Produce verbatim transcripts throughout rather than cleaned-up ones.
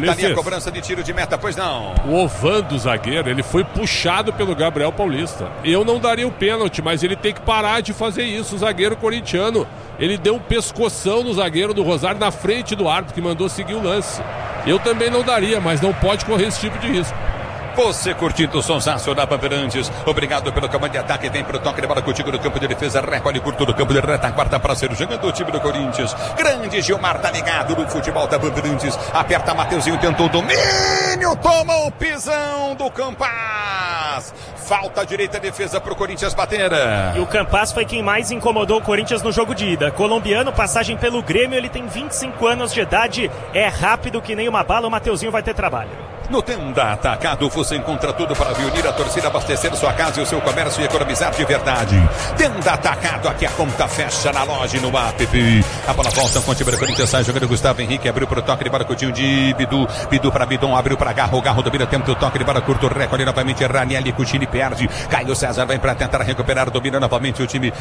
Feita ali a cobrança de tiro de meta, pois não. O Ovando, zagueiro, ele foi puxado pelo Gabriel Paulista. Eu não daria o pênalti, mas ele tem que parar de fazer isso, o zagueiro corintiano. Ele deu um pescoção no zagueiro do Rosário na frente do árbitro, que mandou seguir o lance. Eu também não daria, mas não pode correr esse tipo de risco. Você curtindo o sonsaço da Bandeirantes. Obrigado pelo comando de ataque. Vem pro toque de bola contigo no campo de defesa. Recolhe curto do campo de retaguarda para ser jogando o time do Corinthians. Grande Gilmar tá ligado no futebol da Bandeirantes. Aperta Mateuzinho, tentou domínio. Toma o pisão do Campas. Falta à direita, defesa pro Corinthians bater. E o Campas foi quem mais incomodou o Corinthians no jogo de ida. Colombiano, passagem pelo Grêmio, ele tem vinte e cinco anos de idade. É rápido que nem uma bala, o Mateuzinho vai ter trabalho. No Tenda Atacado você encontra tudo para reunir a torcida, abastecer sua casa e o seu comércio e economizar de verdade. Tenda Atacado, aqui a conta fecha na loja e no app. A bola volta com o time do Corinthians, sai jogando Gustavo Henrique, abriu para o toque de bola curtinho de Bidu. Bidu para Bidon, abriu para Garro, Garro domina, tenta o toque de bola curto, recolhe novamente Raniel, Coutinho perde. Caio César vem para tentar recuperar, domina novamente o time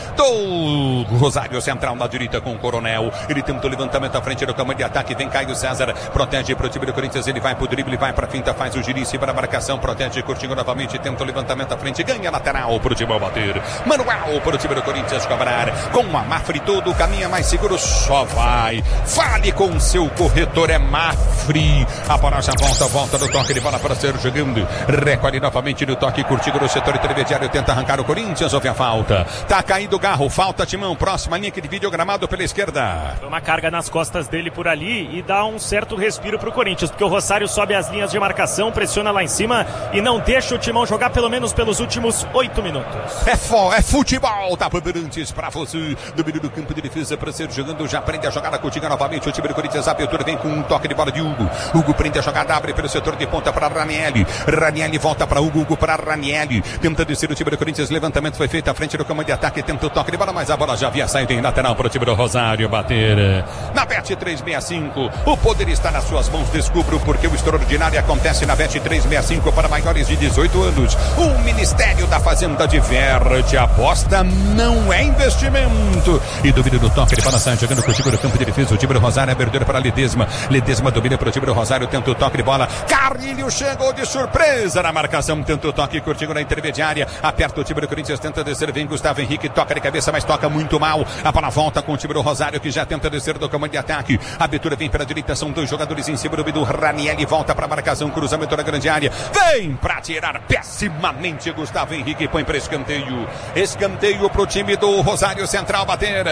do Rosário Central na direita com o Coronel. Ele tenta o levantamento à frente do comando de ataque, vem Caio César, protege para o time do Corinthians, ele vai para o drible, vai para finta, faz o girice para a marcação, protege curtinho novamente, tenta o levantamento à frente, ganha lateral para o time ao bater. Manual para o time do Corinthians cobrar. Com a Mafre todo caminha mais seguro, só vai. Fale com seu corretor, é Mafre. A bola já volta, volta do toque de bola para ser jogando. Recolhe novamente no toque curtinho no setor intermediário, tenta arrancar o Corinthians, houve a falta. Tá caindo o Garro, falta Timão, próxima linha que divide o gramado pela esquerda. Foi uma carga nas costas dele por ali e dá um certo respiro pro Corinthians, porque o Rosário sobe as linhas de marcação, pressiona lá em cima e não deixa o Timão jogar pelo menos pelos últimos oito minutos. É, fo, é futebol, tá Bandeirantes pra você. Domínio do campo de defesa para ser jogando, já prende a jogada contigo novamente. O time do Corinthians, a abertura vem com um toque de bola de Hugo. Hugo prende a jogada, abre pelo setor de ponta para Raniel. Raniel volta para Hugo, Hugo para Raniel. Tenta descer o time do Corinthians, levantamento foi feito à frente do comando de ataque, tenta o toque de bola, mas a bola já havia saído em lateral para o time do Rosário bater. Na Bet trezentos e sessenta e cinco, o poder está nas suas mãos, descubra porque o extraordinário acontece na Bet trezentos e sessenta e cinco para maiores de dezoito anos. O Ministério da Fazenda diverte, a aposta não é investimento. E domina no toque de bola, sai jogando com o time do campo de defesa, o time do Rosário, abertura para Ledesma. Ledesma domina para o time do Rosário, tenta o toque de bola. Carrilho chegou de surpresa na marcação, tenta o toque curtinho na intermediária, aperta o time do Corinthians, tenta descer, vem Gustavo Henrique, toca de cabeça, mas toca muito mal. A bola volta com o time do Rosário, que já tenta descer do comando de ataque. A abertura vem para a direita, são dois jogadores em cima do Bidu. Raniel volta para a marcação, cruzamento na grande área, vem para tirar pessimamente Gustavo Henrique, põe para escanteio. Escanteio para o time do Rosário Central bater.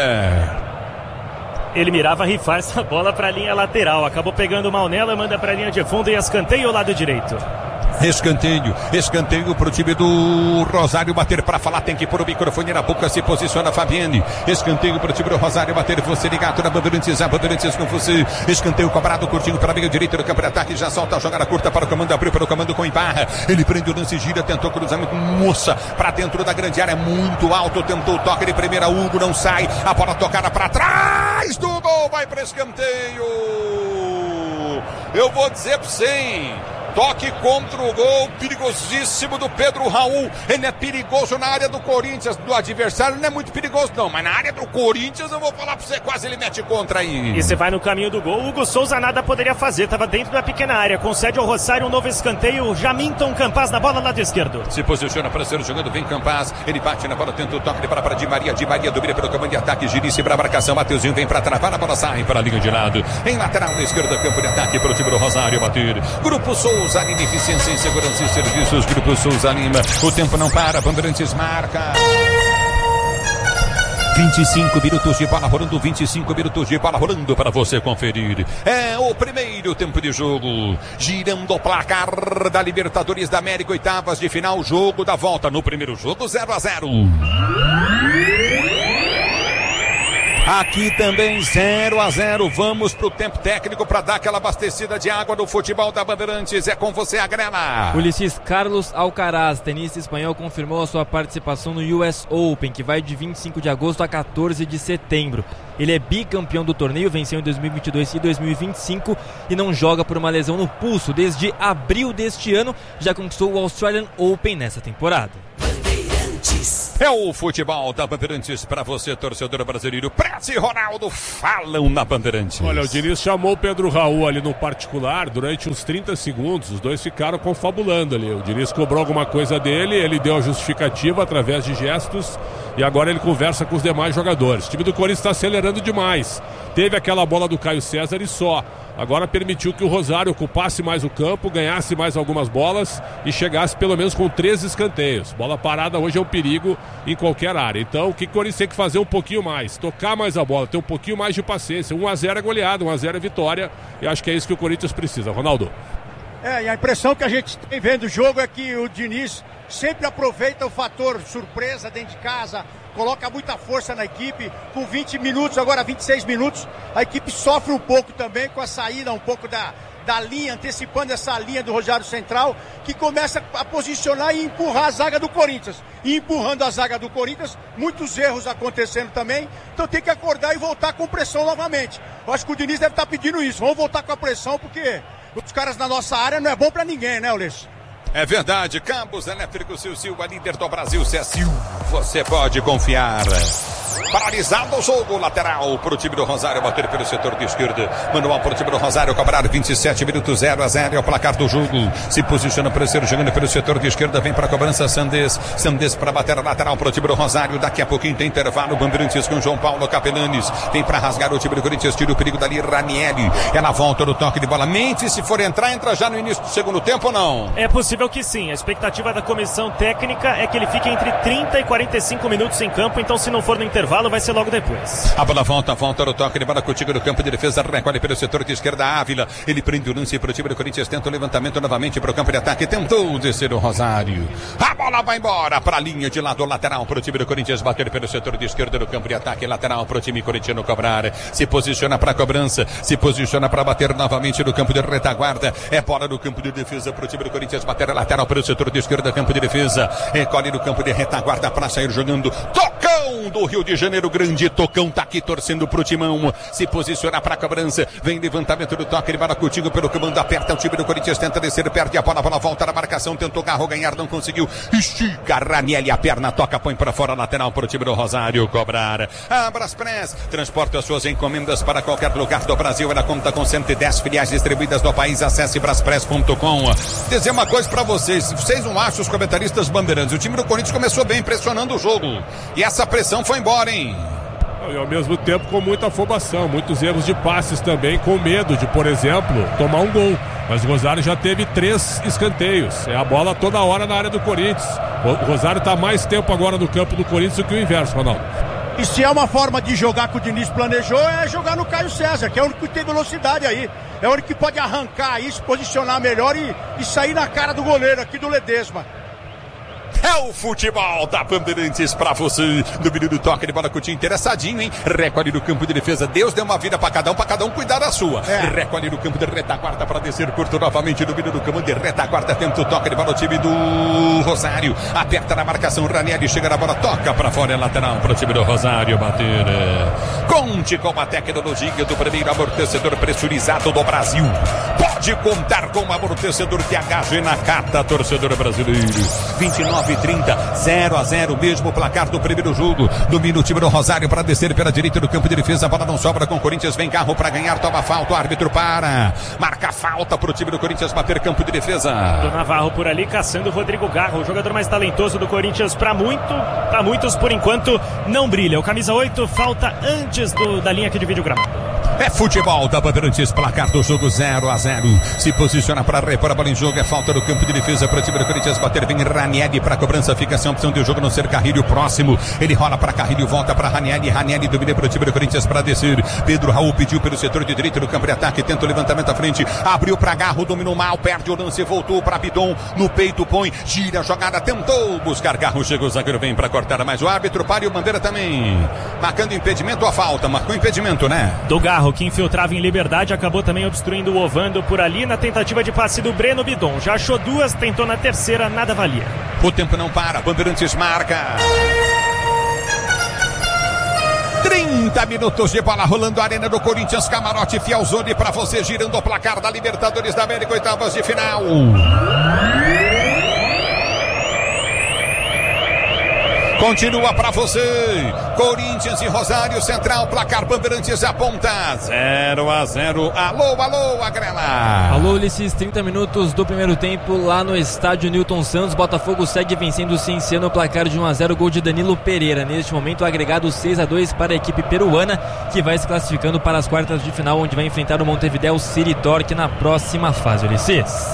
Ele mirava rifar essa bola para a linha lateral, acabou pegando mal nela, manda para a linha de fundo e escanteio ao lado direito. Escanteio, escanteio pro time do Rosário bater. Para falar tem que pôr o microfone na boca, se posiciona Fabiane. Escanteio pro time do Rosário bater, você ligado na Bandeirantes, a Bandeirantes com você. Escanteio cobrado, curtinho para a meio direito do campo de ataque, já solta a jogada curta para o comando, abriu para o comando com Ibarra. Ele prende o lance, gira, tentou cruzamento, moça, para dentro da grande área, muito alto, tentou o toque de primeira, Hugo não sai, a bola tocada para trás do gol, vai para escanteio. Eu vou dizer para você, hein? Toque contra o gol, perigosíssimo do Pedro Raul. Ele é perigoso na área do Corinthians, do adversário não é muito perigoso não, mas na área do Corinthians eu vou falar pra você, quase ele mete contra aí. E você vai no caminho do gol, o Hugo Souza nada poderia fazer, tava dentro da pequena área, concede ao Rosário um novo escanteio, Jaminton Campas na bola lado esquerdo. Se posiciona para ser jogando, vem Campas, ele bate na bola, tenta o toque de bola para Di Maria, Di Maria domina pelo comando de ataque, girice para a marcação, Mateuzinho vem para travar, a bola sai para a linha de lado, em lateral da esquerda, campo de ataque para o time do Rosário bater. Grupo Souza Souza Lima, eficiência em segurança e serviços, Grupo Souza Lima. O tempo não para, Bandeirantes marca. vinte e cinco minutos de bola rolando, vinte e cinco minutos de bola rolando para você conferir. É o primeiro tempo de jogo, girando o placar da Libertadores da América, oitavas de final, jogo da volta. No primeiro jogo, zero a zero. Aqui também zero a zero. Vamos pro tempo técnico para dar aquela abastecida de água do futebol da Bandeirantes. É com você, Agrela. Ulisses Carlos Alcaraz, tenista espanhol, confirmou a sua participação no U S Open, que vai de vinte e cinco de agosto a quatorze de setembro. Ele é bicampeão do torneio, venceu em dois mil e vinte e dois e dois mil e vinte e cinco e não joga por uma lesão no pulso. Desde abril deste ano, já conquistou o Australian Open nessa temporada. Bandeirantes. É o futebol da Bandeirantes para você, torcedor brasileiro. Prece e Ronaldo falam na Bandeirantes. Olha, o Diniz chamou o Pedro Raul ali no particular durante uns trinta segundos. Os dois ficaram confabulando ali. O Diniz cobrou alguma coisa dele, ele deu a justificativa através de gestos e agora ele conversa com os demais jogadores. O time do Corinthians está acelerando demais. Teve aquela bola do Caio César e só. Agora permitiu que o Rosário ocupasse mais o campo, ganhasse mais algumas bolas e chegasse pelo menos com três escanteios. Bola parada hoje é um perigo em qualquer área. Então o que o Corinthians tem que fazer um pouquinho mais? Tocar mais a bola, ter um pouquinho mais de paciência. um a zero é goleada, um a zero é vitória. E acho que é isso que o Corinthians precisa. Ronaldo. É, e a impressão que a gente tem vendo o jogo é que o Diniz sempre aproveita o fator surpresa dentro de casa, coloca muita força na equipe. Com vinte minutos, agora vinte e seis minutos, a equipe sofre um pouco também com a saída um pouco da, da linha, antecipando essa linha do Rosário Central, que começa a posicionar e empurrar a zaga do Corinthians. E empurrando a zaga do Corinthians, muitos erros acontecendo também. Então tem que acordar e voltar com pressão novamente. Eu acho que o Diniz deve estar pedindo isso. Vamos voltar com a pressão, porque os caras na nossa área não é bom pra ninguém, né, Ulisses? É verdade, Campos Elétrico Sil-Sil, a líder do Brasil, C S I U, você pode confiar. Paralisado o jogo, lateral para o time do Rosário, bater pelo setor de esquerda, manual para o time do Rosário, cobrar vinte e sete minutos, zero a zero, é o placar do jogo, se posiciona para ser jogando pelo setor de esquerda, vem para a cobrança Sandés, Sandés para bater a lateral para o time do Rosário, daqui a pouquinho tem intervalo, Bandeirantes com João Paulo Capelanes, tem para rasgar o time do Corinthians, tira o perigo dali, Ranieri, ela volta no toque de bola, Memphis, se for entrar, entra já no início do segundo tempo ou não? É possível que sim, a expectativa da comissão técnica é que ele fique entre trinta e quarenta e cinco minutos em campo, então se não for no intervalo vai ser logo depois. A bola volta, volta no toque de bola contigo no campo de defesa, recolhe pelo setor de esquerda, Ávila, ele prende o lance para o time do Corinthians, tenta o levantamento novamente para o campo de ataque, tentou descer o Rosário, a bola vai embora para a linha de lado lateral para o time do Corinthians, bater pelo setor de esquerda no campo de ataque, lateral para o time corintiano cobrar, se posiciona para a cobrança, se posiciona para bater novamente no campo de retaguarda, é bola no campo de defesa para o time do Corinthians, bater a lateral para o setor de esquerda, campo de defesa, recolhe no campo de retaguarda para sair jogando, Tocão do Rio de Janeiro, grande Tocão tá aqui torcendo pro Timão, se posiciona pra cobrança, vem levantamento do toque, ele vai contigo pelo comando, aperta o time do Corinthians, tenta descer, perde a bola, a bola volta na marcação, tentou Garro ganhar, não conseguiu, estica Ranieri, a perna toca, põe pra fora, lateral pro time do Rosário cobrar, Braspress, transporta as suas encomendas para qualquer lugar do Brasil, ela conta com cento e dez filiais distribuídas no país, acesse braspress ponto com. Dizer uma coisa pra vocês, vocês não acham, os comentaristas bandeirantes, o time do Corinthians começou bem, pressionando o jogo, e essa pressão foi embora, hein? E ao mesmo tempo com muita afobação, muitos erros de passes também, com medo de, por exemplo, tomar um gol. Mas o Rosário já teve três escanteios. É a bola toda hora na área do Corinthians. O Rosário está mais tempo agora no campo do Corinthians do que o inverso, Ronaldo. E se é uma forma de jogar que o Diniz planejou, é jogar no Caio César, que é o único que tem velocidade aí. É o único que pode arrancar aí, se posicionar melhor e, e sair na cara do goleiro aqui do Ledesma. É o futebol da Bandeirantes pra você. Domínio do toque de bola, Coutinho interessadinho, hein? Recolhe no campo de defesa. Deus deu uma vida pra cada um, pra cada um cuidar da sua. É. Recolhe no campo de retaguarda pra descer curto novamente. Domínio do campo de retaguarda. Tenta o toque de bola, o time do Rosário. Aperta na marcação, Ranieri chega na bola, toca pra fora, é lateral pro time do Rosário bater. Conte com a tecnologia do primeiro amortecedor pressurizado do Brasil. Pode contar com o amortecedor T H G Nakata, torcedor brasileiro. vinte e nove e trinta, zero a zero, mesmo placar do primeiro jogo. Domina o time do Rosário para descer pela direita do campo de defesa. A bola não sobra com o Corinthians. Vem Garro para ganhar, toma falta. O árbitro para. Marca falta para o time do Corinthians bater campo de defesa. Do Navarro por ali, caçando o Rodrigo Garro, o jogador mais talentoso do Corinthians. Para muito, para muitos, por enquanto, não brilha. O camisa oito falta antes do, da linha que divide o gramado. É futebol da Bandeirantes, placar do jogo zero a zero. Se posiciona para repor a bola em jogo. É falta no campo de defesa para o time do Corinthians bater. Vem Ranieri para a cobrança. Fica sem opção de o jogo não ser Carrilho próximo. Ele rola para Carrilho, volta para Ranieri. Ranieri domina para o time do Corinthians para descer. Pedro Raul pediu pelo setor de direito do campo de ataque. Tenta o levantamento à frente. Abriu para Garro, dominou mal. Perde o lance, voltou para Bidon. No peito põe, gira a jogada. Tentou buscar Garro. Chegou o zagueiro, vem para cortar. Mas o árbitro para e o bandeira também. Marcando impedimento ou a falta? Marcou impedimento, né? Do Garro, que infiltrava em Liberdade, acabou também obstruindo o Ovando por ali na tentativa de passe do Breno Bidon. Já achou duas, tentou na terceira, nada valia. O tempo não para, Bandeirantes marca. trinta minutos de bola rolando a arena do Corinthians, camarote Fielzone para você, girando o placar da Libertadores da América, oitavas de final. Continua pra você. Corinthians e Rosário Central, placar Bandeirantes aponta zero a zero. Alô, alô, Agrela. Alô, Ulisses, trinta minutos do primeiro tempo lá no estádio Newton Santos. Botafogo segue vencendo o Cienciano, placar de um a zero, gol de Danilo Pereira. Neste momento, agregado seis a dois para a equipe peruana, que vai se classificando para as quartas de final, onde vai enfrentar o Montevideo City Torque na próxima fase, Ulisses.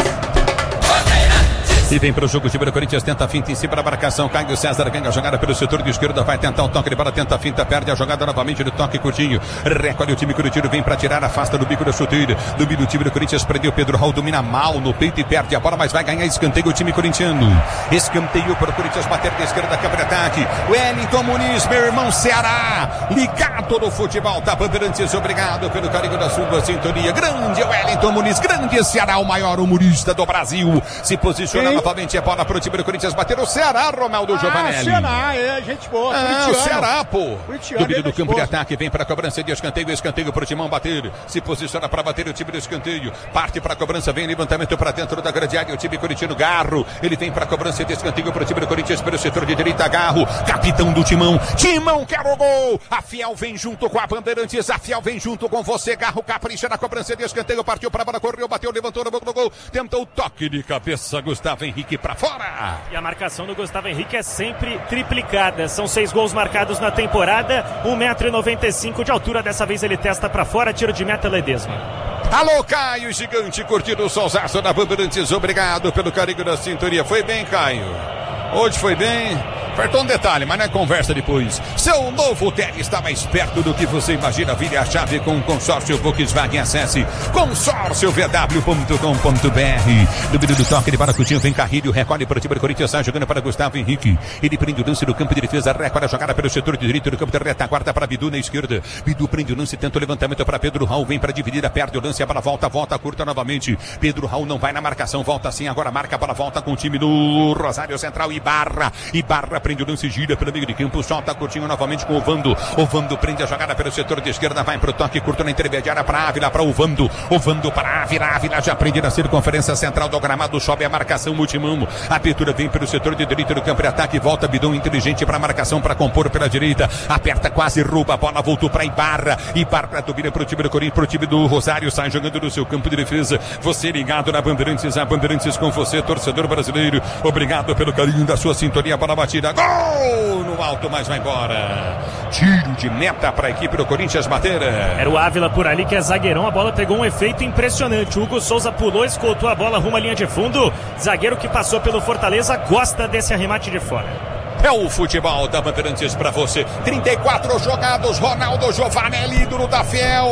E vem para o jogo, o time do Corinthians tenta a finta em cima da marcação. Caio César ganha a jogada pelo setor de esquerda, vai tentar o toque de bola, tenta a finta, perde a jogada novamente do toque curtinho. Recolhe o time Curitiba, vem para tirar, afasta do bico da chuteira. Domina o time do Corinthians, prendeu Pedro Raul, domina mal no peito e perde a bola, mas vai ganhar escanteio o time corintiano. Escanteio para o Corinthians bater da esquerda, câmara de ataque. Wellington Muniz, meu irmão Ceará, ligado no futebol da Bandeirantes, obrigado pelo carinho da sua sintonia. Grande Wellington Muniz, grande Ceará, o maior humorista do Brasil. Se posiciona novamente, é bola para o time do Corinthians bater o Ceará, Ronaldo ah, Giovanelli. Ceará, é, gente boa. Ah, o Ceará, pô. Domínio do campo boa. de ataque, vem para a cobrança de escanteio, escanteio para o Timão bater. Se posiciona para bater o time do escanteio. Parte para a cobrança, vem levantamento para dentro da grande área, o time corintiano Garro. Ele vem para a cobrança de escanteio para o time do Corinthians pelo setor de direita, Garro. Capitão do Timão. Timão quer o gol. A Fiel vem junto com a Bandeirantes. A Fiel vem junto com você, Garro. Capricha na cobrança de escanteio. Partiu para a bola, correu, bateu, levantou no gol. Tentou o toque de cabeça, Gustavo Henrique para fora. E a marcação do Gustavo Henrique é sempre triplicada. São seis gols marcados na temporada. um metro e noventa e cinco de altura. Dessa vez ele testa para fora. Tiro de meta, Ledesma. Alô, Caio, gigante, curtindo o solzaço da Bandeirantes. Obrigado pelo carinho da cinturinha. Foi bem, Caio. Hoje foi bem. Faltou um detalhe, mas não é conversa depois. Seu novo Tele está mais perto do que você imagina. Vire a chave com o consórcio Volkswagen. Acesse consórcio v w ponto com ponto b r. Domínio do toque de Baracutinho, vem Carrilho, recolhe para o time do Corinthians, sai jogando para Gustavo Henrique. Ele prende o lance do campo de defesa, recolhe a jogada pelo setor de direito do campo de retaguarda para Bidu na esquerda. Bidu prende o lance, tenta o levantamento para Pedro Raul, vem para dividir, perde o lance, a bola volta, volta, curta novamente. Pedro Raul não vai na marcação, volta sim, agora marca, a bola volta com o time do Rosário Central. Ibarra, Ibarra prende o lance, gira pelo meio de campo, solta curtinho novamente com o Ovando. Ovando prende a jogada pelo setor de esquerda, vai pro toque curto na intermediária para Ávila, para Ovando. Ovando para Ávila, Ávila já prende na circunferência central do gramado, sobe a marcação, Multimão. A abertura vem pelo setor de direito do campo de ataque, volta Bidon inteligente para a marcação, para compor pela direita, aperta, quase rouba a bola, voltou para Ibarra. Ibarra domina pro time do Corinthians, pro time do Rosário, sai jogando no seu campo de defesa. Você ligado na Bandeirantes, a Bandeirantes com você, torcedor brasileiro. Obrigado pelo carinho da sua sintonia, para a batida. Gol! No alto, mas vai embora. Tiro de meta para a equipe do Corinthians bater. Era o Ávila por ali, que é zagueirão. A bola pegou um efeito impressionante. O Hugo Souza pulou, escoltou a bola rumo à linha de fundo. Zagueiro que passou pelo Fortaleza gosta desse arremate de fora. É o futebol da Bandeirantes para você. trinta e quatro jogados. Ronaldo Giovanelli, ídolo da Fiel.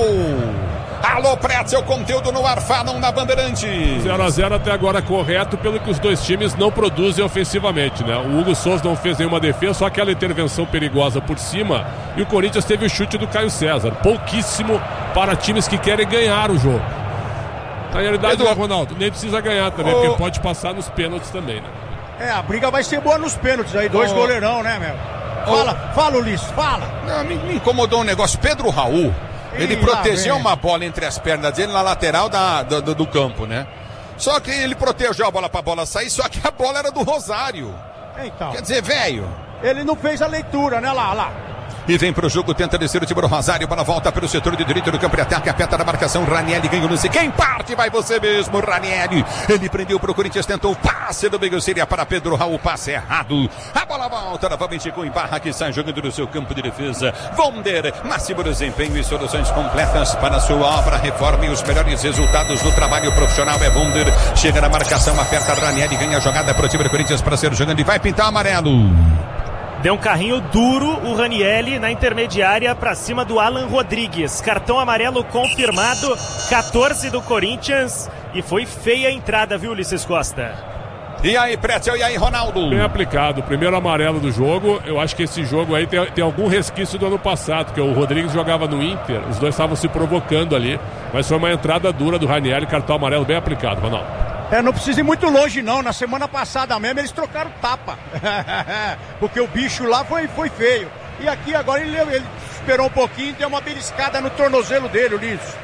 Alô, Pretzel, conteúdo no ar, falam na Bandeirantes. zero a zero até agora correto, pelo que os dois times não produzem ofensivamente, né? O Hugo Souza não fez nenhuma defesa, só aquela intervenção perigosa por cima. E o Corinthians teve o chute do Caio César. Pouquíssimo para times que querem ganhar o jogo. Na realidade, Edu... Ronaldo, nem precisa ganhar também, oh. porque pode passar nos pênaltis também, né? É, a briga vai ser boa nos pênaltis aí, dois oh. goleirão, né, meu? Fala, oh. fala, Ulisses, fala. Não, me, me incomodou um negócio. Pedro Raul, ele protegeu uma bola entre as pernas dele na lateral da, do, do, do campo, né? Só que ele protegeu a bola pra bola sair, só que a bola era do Rosário. Então. Quer dizer, velho. Ele não fez a leitura, né? Lá, lá. E vem pro jogo, tenta descer o time do Rosário, bola volta pelo setor de direito do campo de ataque, aperta na marcação, Ranieri ganha o lance, quem parte vai você mesmo, Ranieri, ele prendeu pro Corinthians, tentou o passe do meio, seria para Pedro Raul, passe errado, a bola volta novamente com o Ibarra, que sai jogando no seu campo de defesa. Vonder, máximo desempenho e soluções completas para a sua obra, reforma e os melhores resultados do trabalho profissional é Vonder, chega na marcação, aperta Ranieri, ganha a jogada pro time do Corinthians para ser jogando e vai pintar amarelo. Deu um carrinho duro o Ranieri na intermediária para cima do Alan Rodrigues. Cartão amarelo confirmado, quatorze do Corinthians. E foi feia a entrada, viu, Ulisses Costa? E aí, Pretzel, e aí, Ronaldo? Bem aplicado, primeiro amarelo do jogo. Eu acho que esse jogo aí tem, tem algum resquício do ano passado, porque o Rodrigues jogava no Inter, os dois estavam se provocando ali. Mas foi uma entrada dura do Ranieri, cartão amarelo bem aplicado, Ronaldo. É, não precisa ir muito longe não, na semana passada mesmo eles trocaram tapa, porque o bicho lá foi, foi feio, e aqui agora ele, ele esperou um pouquinho e deu uma beliscada no tornozelo dele, Ulisses.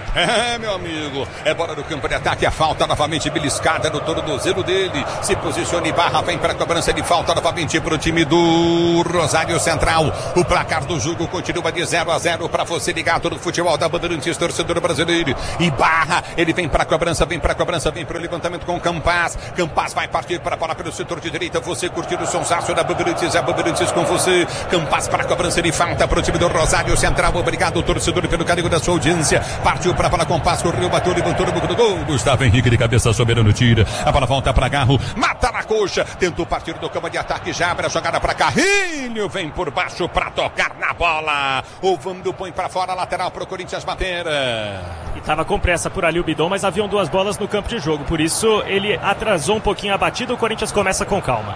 É, meu amigo, é bola do campo de ataque, a falta novamente beliscada no tornozelo dele, se posiciona e barra, vem para a cobrança de falta novamente para o time do Rosário Central. O placar do jogo continua de zero a zero para você ligado no futebol da Bandeirantes, torcedor brasileiro. E barra, ele vem para a cobrança, vem para a cobrança, vem para o levantamento com Campas. Campas vai partir para a bola pelo setor de direita, você curtindo o sonsaço da Bandeirantes, a Bandeirantes com você. Campas para a cobrança de falta para o time do Rosário Central. Obrigado, torcedor, pelo carinho da sua audiência. Partiu para a bola com Passo, correu, bateu, levantou no boca do gol. Gustavo Henrique de cabeça soberano tira. A bola volta para Garro, mata na coxa. Tentou partir do campo de ataque, já abre a jogada para Carrinho. Vem por baixo para tocar na bola. O Vando põe para fora, lateral para o Corinthians bater. E estava com pressa por ali o Bidon, mas haviam duas bolas no campo de jogo. Por isso ele atrasou um pouquinho a batida. O Corinthians começa com calma.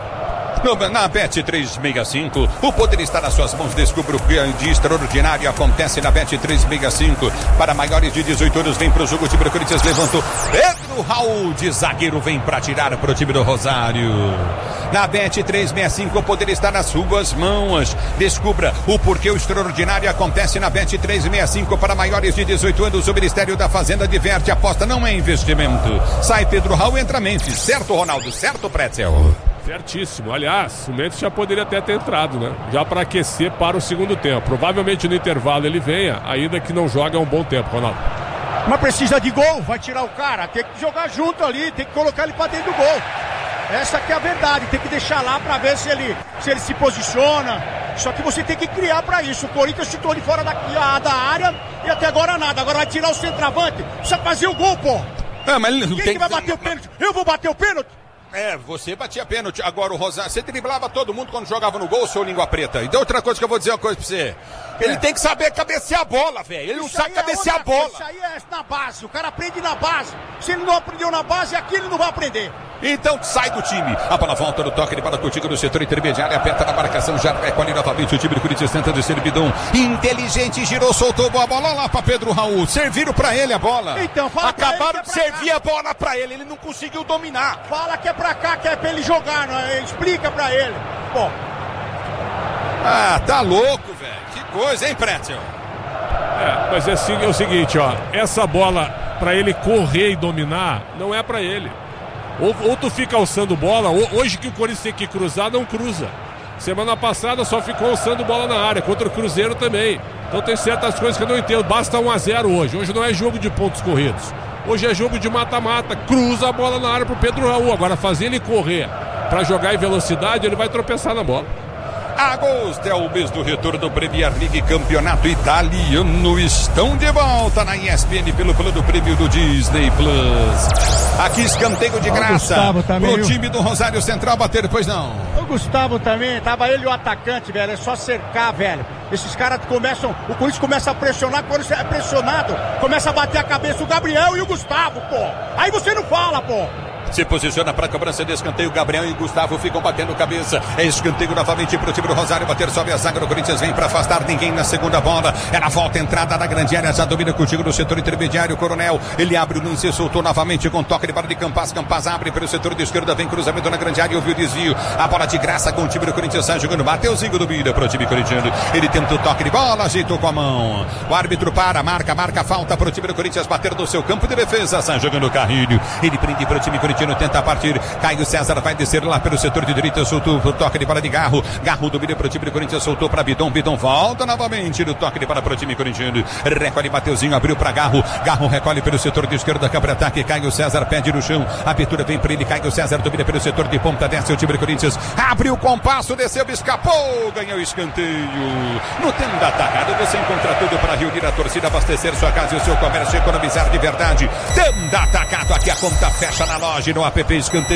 Na Bet trezentos e sessenta e cinco, o poder está nas suas mãos. Descubra o que de extraordinário acontece na Bet trezentos e sessenta e cinco. Para maiores de dezoito anos, vem para o jogo. O time do Corinthians levantou. Pedro Raul de zagueiro vem para tirar para o time do Rosário. Na Bet trezentos e sessenta e cinco, o poder está nas suas mãos. Descubra o porquê o extraordinário acontece na Bet trezentos e sessenta e cinco. Para maiores de dezoito anos, o Ministério da Fazenda diverte. Aposta não é investimento. Sai Pedro Raul, entra Memphis. Certo, Ronaldo? Certo, Pretzel? Certíssimo. Aliás, o Memphis já poderia até ter entrado, né? Já para aquecer para o segundo tempo. Provavelmente no intervalo ele venha, ainda que não joga há um bom tempo, Ronaldo. Mas precisa de gol, vai tirar o cara. Tem que jogar junto ali, tem que colocar ele para dentro do gol. Essa que é a verdade, tem que deixar lá para ver se ele, se ele se posiciona. Só que você tem que criar para isso. O Corinthians chutou de fora da, da área e até agora nada. Agora vai tirar o centroavante, precisa fazer o gol, pô. Ah, mas Quem tem que vai bater o pênalti? Eu vou bater o pênalti? É, você batia pênalti. Agora o Rosário, você driblava todo mundo quando jogava no gol, seu língua preta. E então, outra coisa que eu vou dizer uma coisa pra você. Ele é. tem que saber cabecear a bola, velho. Ele não isso sabe cabecear é a bola. Isso aí é na base. O cara aprende na base. Se ele não aprendeu na base, aqui ele não vai aprender. Então sai do time. A bola volta no toque de bola contigo no setor intermediário. Aperta na marcação. Já recolhe novamente o time do Corinthians tentando ser Bidon. Inteligente, girou, soltou boa bola lá pra Pedro Raul. Serviram pra ele a bola. Então, fala Acabaram é de servir cá. a bola pra ele. Ele não conseguiu dominar. Fala que é pra cá, que é pra ele jogar. Não é? Explica pra ele. Bom. Ah, tá louco, velho. Que coisa, hein, Pretzel? É, mas é, é o seguinte, ó. Essa bola pra ele correr e dominar, não é pra ele. Ou, ou tu fica alçando bola, ou, hoje que o Corinthians tem que cruzar, não cruza. Semana passada só ficou alçando bola na área, contra o Cruzeiro também. Então tem certas coisas que eu não entendo. Basta um a zero hoje. Hoje não é jogo de pontos corridos. Hoje é jogo de mata-mata. Cruza a bola na área pro Pedro Raul. Agora fazer ele correr pra jogar em velocidade, ele vai tropeçar na bola. Agosto é o mês do retorno do Premier League, campeonato italiano. Estão de volta na E S P N pelo plano prêmio do Disney Plus. Aqui escanteio de graça pro time do Rosário Central bater, pois não. O Gustavo também, tava ele e o atacante, velho. É só cercar, velho. Esses caras começam, o Corinthians começa a pressionar, quando é pressionado, começa a bater a cabeça o Gabriel e o Gustavo, pô. Aí você não fala, pô. Se posiciona para a cobrança de escanteio. Gabriel e Gustavo ficam batendo cabeça. É escanteio novamente para o time do Rosário bater. Sobe a zaga do Corinthians. Vem para afastar ninguém na segunda bola. Ela volta, entrada na grande área. Já domina contigo no setor intermediário. Coronel. Ele abre o lance. Soltou novamente com toque de bola de Campas. Campas abre pelo setor de esquerda. Vem cruzamento na grande área. Ouviu o desvio. A bola de graça com o time do Corinthians. Sai jogando. Mateuzinho do Bira para o time corintiano. Ele tenta o toque de bola. Ajeitou com a mão. O árbitro para. Marca. Marca falta para o time do Corinthians bater no seu campo de defesa. Sai jogando o Carrilho. Ele prende para o time corintiano. Tenta partir. Caio César vai descer lá pelo setor de direita, soltou o toque de bola de Garro. Garro domina para o time do Corinthians, soltou para Bidon. Bidon volta novamente no toque de bola para o time corintiano. Recolhe Mateuzinho, abriu para Garro. Garro recolhe pelo setor de esquerda, câmara ataque. Caio César pede no chão. A abertura vem para ele. Caio César domina pelo setor de ponta, desce o time do Corinthians. Abriu o compasso, desceu, escapou, ganhou o escanteio. No tempo da atacada, você encontra tudo para reunir a torcida, abastecer sua casa e o seu comércio, economizar de verdade. Tempo da atacado, aqui a conta fecha na loja e no app escanteio.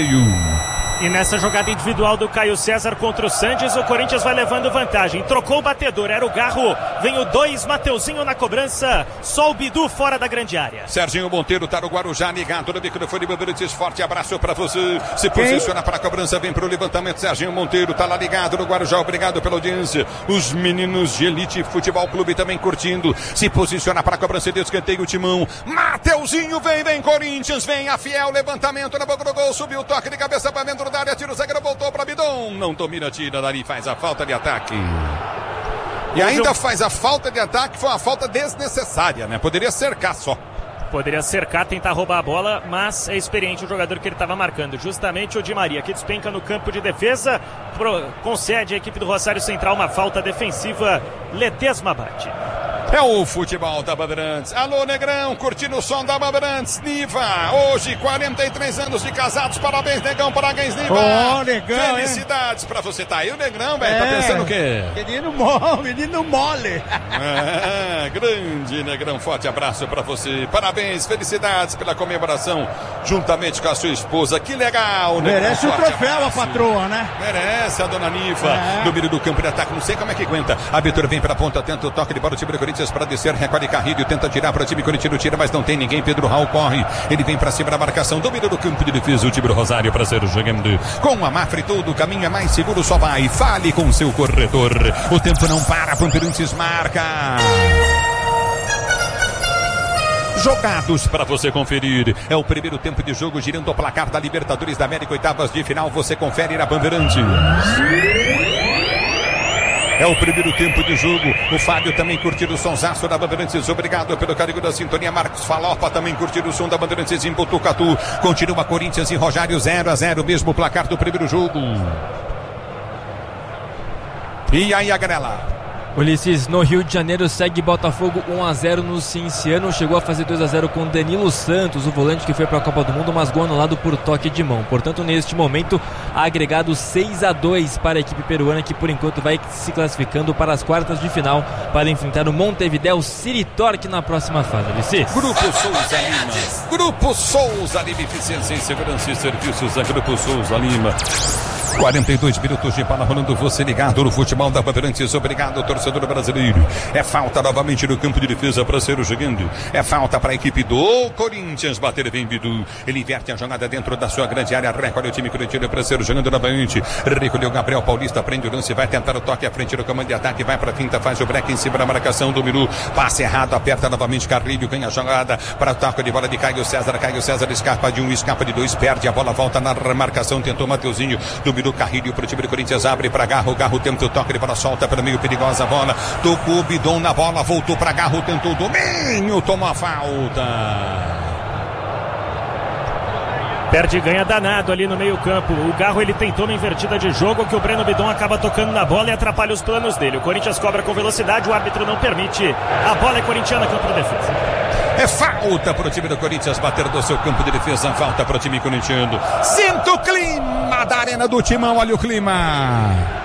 E nessa jogada individual do Caio César contra o Sanches, o Corinthians vai levando vantagem. Trocou o batedor, era o Garro. Vem o dois, Mateuzinho na cobrança. Só o Bidu fora da grande área. Serginho Monteiro tá no Guarujá, ligado no microfone Bandeirantes. Forte abraço pra você. Se posiciona para a cobrança, vem pro levantamento. Serginho Monteiro tá lá ligado no Guarujá. Obrigado pela audiência. Os meninos de Elite Futebol Clube também curtindo. Se posiciona para a cobrança de escanteio, o timão. Mateuzinho vem, vem Corinthians, vem a Fiel. Levantamento na boca do gol, subiu o toque de cabeça para dentro da área, tira o zagueiro, voltou para Bidon, não domina, tira dali, faz a falta de ataque. E ainda faz a falta de ataque, foi uma falta desnecessária, né? Poderia cercar só. Poderia cercar, tentar roubar a bola, mas é experiente o jogador que ele estava marcando. Justamente o Di Maria, que despenca no campo de defesa, pro, concede à equipe do Rosário Central uma falta defensiva. Ledesma bate. É o futebol da Bandeirantes. Alô, Negrão, curtindo o som da Bandeirantes. Niva, hoje quarenta e três anos de casados. Parabéns, Negão, parabéns, Niva. Ô, oh, Negão, felicidades hein? Pra você. Tá aí o Negrão, velho. É, tá pensando o quê? Menino mole, menino mole. É, grande Negrão, forte abraço pra você. Parabéns, felicidades pela comemoração juntamente com a sua esposa. Que legal, Negrão. Merece o troféu abraço. A patroa, né? Merece a dona Niva. É. No meio do campo de ataque, não sei como é que aguenta. A Vitor vem pra ponta, tenta o toque de bola, o time do Corinthians para descer, recolhe Carrilho, tenta tirar para o time corintiano, tira, mas não tem ninguém. Pedro Raul corre, ele vem para cima da marcação, domina do campo de defesa, o time do Rosário para ser jogando com a Mafre, todo o caminho é mais seguro, só vai, fale com seu corretor, o tempo não para, Bandeirantes marca. Jogados para você conferir. É o primeiro tempo de jogo, girando o placar da Libertadores da América, oitavas de final, você confere na Bandeirantes. É o primeiro tempo de jogo. O Fábio também curtindo o sonsaço da Bandeirantes. Obrigado pelo carinho da sintonia. Marcos Falopa também curtindo o som da Bandeirantes em Botucatu. Continua Corinthians e Rosário zero a zero. Mesmo placar do primeiro jogo. E aí a Grela. Ulisses, no Rio de Janeiro segue Botafogo um a zero no Cinciano, chegou a fazer dois a zero com Danilo Santos, o volante que foi para a Copa do Mundo, mas gol anulado por toque de mão. Portanto, neste momento, agregado seis a dois para a equipe peruana, que por enquanto vai se classificando para as quartas de final para enfrentar o Montevideo City Torque na próxima fase. Ulisses. Grupo Souza Lima. Grupo Souza Lima, eficiência em segurança e serviços da Grupo Souza Lima. quarenta e dois minutos de bola rolando, você ligado no futebol da Bandeirantes. Obrigado, torcedor brasileiro. É falta novamente no campo de defesa para ser jogando. É falta para a equipe do Corinthians bater bem, Bidu. Ele inverte a jogada dentro da sua grande área. Recolhe o time corintiano para ser jogando novamente. Recolheu Gabriel Paulista, prende o lance, vai tentar o toque à frente do comando de ataque. Vai para a finta, faz o break em cima da marcação do Miru. Passe errado, aperta novamente Carrilho. Ganha a jogada para o toque de bola de Caio César. Caio César escapa de um, escapa de dois, perde a bola, volta na marcação. Tentou Mateuzinho do Miru. Carrilho para o time do Corinthians, abre para Garro, Garro tenta o toque de bola, solta pelo meio, perigosa a bola, tocou o Bidon na bola, voltou para Garro, tentou o domínio, tomou a falta. Perde e ganha danado ali no meio campo. O Garro, ele tentou uma invertida de jogo que o Breno Bidon acaba tocando na bola e atrapalha os planos dele. O Corinthians cobra com velocidade, o árbitro não permite. A bola é corintiana, campo de defesa. É falta para o time do Corinthians bater do seu campo de defesa, falta para o time corintiano. Sinta o clima da Arena do Timão, olha o clima.